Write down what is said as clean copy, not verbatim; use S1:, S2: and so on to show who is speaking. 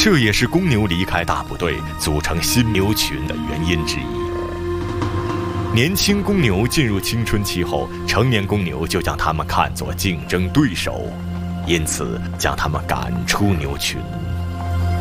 S1: 这也是公牛离开大部队组成新牛群的原因之一。年轻公牛进入青春期后，成年公牛就将他们看作竞争对手，因此将他们赶出牛群。